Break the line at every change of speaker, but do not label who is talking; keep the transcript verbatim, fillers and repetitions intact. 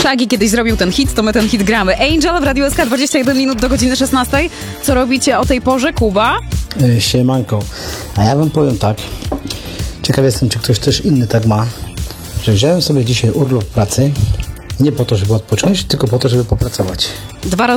Shaggy kiedyś zrobił ten hit, to my ten hit gramy. Angel w Radiu S K, dwadzieścia jeden minut do godziny szesnastej. Co robicie o tej porze, Kuba?
Yy, Siemanko. A ja wam powiem tak. Ciekaw jestem, czy ktoś też inny tak ma, że wziąłem sobie dzisiaj urlop pracy nie po to, żeby odpocząć, tylko po to, żeby popracować.
Dwa razy